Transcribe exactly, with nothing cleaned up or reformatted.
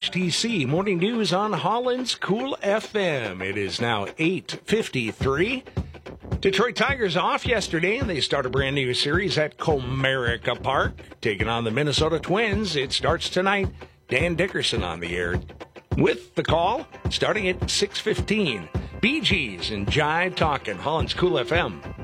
H T C Morning News on Holland's Cool F M. It is now eight fifty-three. Detroit Tigers off yesterday, and they start a brand new series at Comerica Park, taking on the Minnesota Twins. It starts tonight. Dan Dickerson on the air with the call, starting at six fifteen. Bee Gees and Jive Talkin', Holland's Cool F M.